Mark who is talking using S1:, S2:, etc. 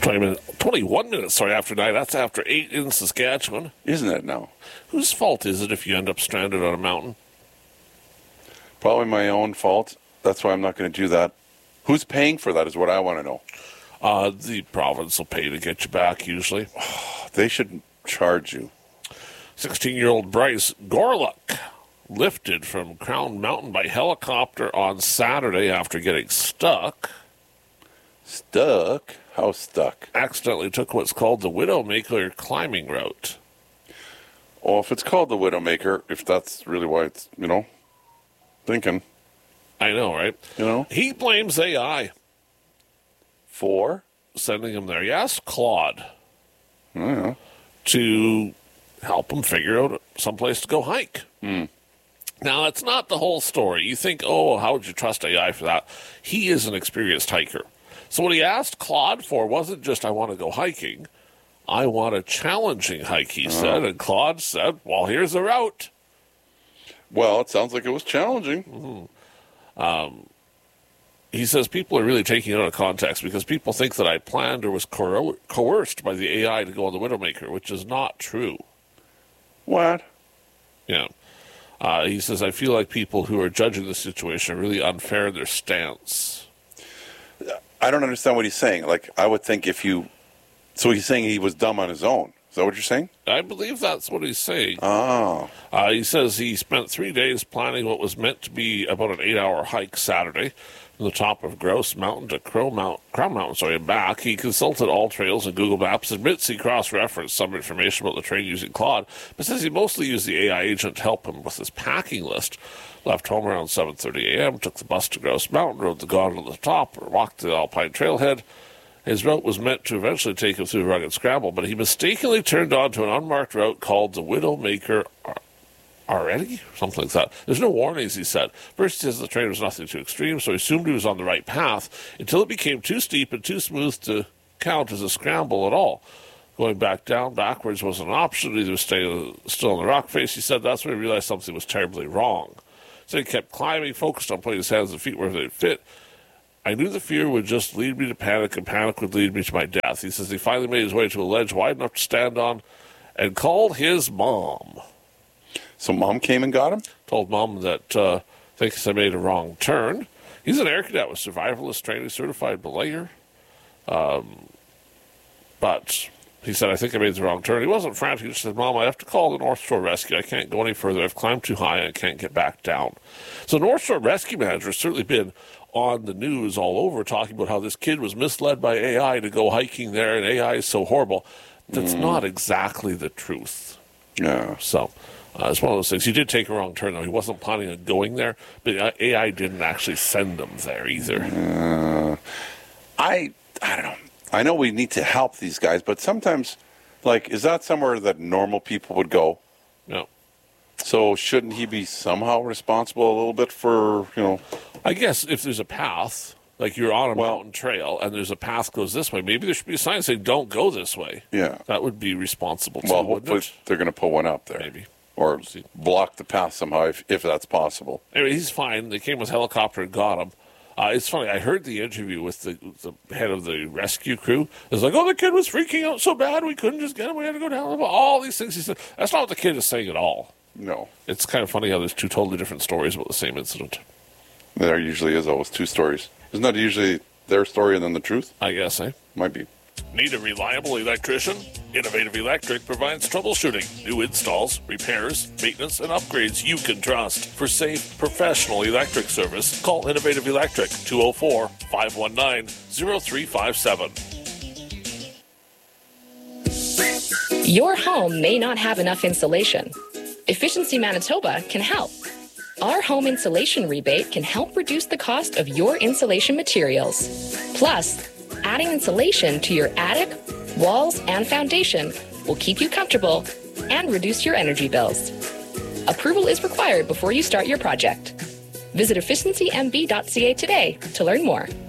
S1: 21 minutes, after 9. That's after 8 in Saskatchewan.
S2: Isn't it now?
S1: Whose fault is it if you end up stranded on a mountain?
S2: Probably my own fault. That's why I'm not going to do that. Who's paying for that is what I want to know.
S1: The province will pay to get you back, usually.
S2: They should charge you.
S1: 16-year-old Bryce Gorluck lifted from Crown Mountain by helicopter on Saturday after getting stuck.
S2: Stuck? How stuck?
S1: Accidentally took what's called the Widowmaker climbing route.
S2: Oh, if it's called the Widowmaker, if that's really why it's, thinking.
S1: I know, right? He blames AI.
S2: For?
S1: Sending him there. Yes, Claude.
S2: Yeah.
S1: To help him figure out someplace to go hike. Now, that's not the whole story. You think, how would you trust AI for that? He is an experienced hiker. So what he asked Claude for wasn't just, I want to go hiking. I want a challenging hike, he said. And Claude said, well, here's the route.
S2: Well, it sounds like it was challenging.
S1: He says people are really taking it out of context because people think that I planned or was coerced by the AI to go on the Widowmaker, which is not true.
S2: What?
S1: Yeah. He says, I feel like people who are judging the situation are really unfair in their stance.
S2: I don't understand what he's saying. Like, I would think so he's saying he was dumb on his own. Is that what you're saying?
S1: I believe that's what he's saying.
S2: Oh.
S1: He says he spent 3 days planning what was meant to be about an 8-hour hike Saturday from the top of Grouse Mountain to Crown Mountain, and back. He consulted All Trails and Google Maps, admits he cross-referenced some information about the train using Claude, but says he mostly used the AI agent to help him with his packing list. Left home around 7:30 a.m., took the bus to Grouse Mountain, rode the gondola to the top, or walked to the Alpine Trailhead. His route was meant to eventually take him through a rugged scramble, but he mistakenly turned onto an unmarked route called the Widowmaker already? Something like that. There's no warnings, he said. First, he says the train was nothing too extreme, so he assumed he was on the right path until it became too steep and too smooth to count as a scramble at all. Going backwards wasn't an option. Either stay still on the rock face. He said that's when he realized something was terribly wrong. So he kept climbing, focused on putting his hands and feet where they fit. I knew the fear would just lead me to panic, and panic would lead me to my death. He says he finally made his way to a ledge wide enough to stand on and called his mom.
S2: So mom came and got him?
S1: Told mom that thinks I made a wrong turn. He's an air cadet with survivalist training, certified belayer. But he said, I think I made the wrong turn. He wasn't frantic. He just said, Mom, I have to call the North Shore Rescue. I can't go any further. I've climbed too high and I can't get back down. So North Shore Rescue Manager has certainly been on the news all over talking about how this kid was misled by AI to go hiking there and AI is so horrible. That's not exactly the truth.
S2: Yeah.
S1: So it's one of those things. He did take a wrong turn, though. He wasn't planning on going there, but AI didn't actually send him there either.
S2: I don't know. I know we need to help these guys, but sometimes, is that somewhere that normal people would go?
S1: No.
S2: So shouldn't he be somehow responsible a little bit for,
S1: I guess if there's a path, like you're on a mountain trail and there's a path goes this way, maybe there should be a sign saying don't go this way.
S2: Yeah.
S1: That would be responsible too,
S2: well,
S1: wouldn't
S2: hopefully
S1: it?
S2: they're going to put one up there.
S1: Maybe.
S2: Or block the path somehow if that's possible.
S1: Anyway, he's fine. They came with a helicopter and got him. It's funny. I heard the interview with the head of the rescue crew. It was like, the kid was freaking out so bad we couldn't just get him. We had to go down. All these things. He said, that's not what the kid is saying at all.
S2: No.
S1: It's kind of funny how there's two totally different stories about the same incident.
S2: There usually is always two stories. Isn't that usually their story and then the truth?
S1: I guess, eh?
S2: Might be.
S1: Need a reliable electrician? Innovative Electric provides troubleshooting, new installs, repairs, maintenance, and upgrades you can trust. For safe, professional electric service, call Innovative Electric, 204-519-0357.
S3: Your home may not have enough insulation. Efficiency Manitoba can help. Our home insulation rebate can help reduce the cost of your insulation materials. Plus, adding insulation to your attic, walls, and foundation will keep you comfortable and reduce your energy bills. Approval is required before you start your project. Visit efficiencymb.ca today to learn more.